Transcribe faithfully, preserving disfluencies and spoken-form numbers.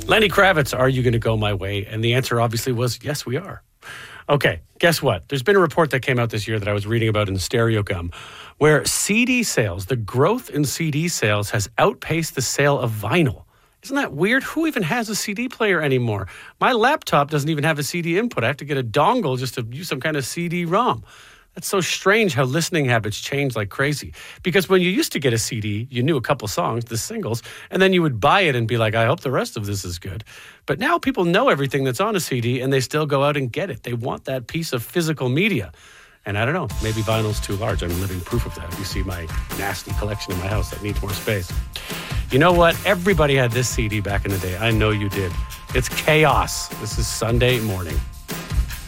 Lenny Kravitz, are you going to go my way? And the answer obviously was, yes, we are. Okay, guess what? There's been a report that came out this year that I was reading about in Stereo Gum, where C D sales, the growth in C D sales has outpaced the sale of vinyl. Isn't that weird? Who even has a C D player anymore? My laptop doesn't even have a C D input. I have to get a dongle just to use some kind of C D ROM. That's so strange how listening habits change like crazy. Because when you used to get a C D, you knew a couple songs, the singles, and then you would buy it and be like, I hope the rest of this is good. But now people know everything that's on a C D and they still go out and get it. They want that piece of physical media. And I don't know, maybe vinyl's too large. I'm living proof of that. If you see my nasty collection in my house that needs more space. You know what? Everybody had this C D back in the day. I know you did. It's Chaos. This is Sunday Morning.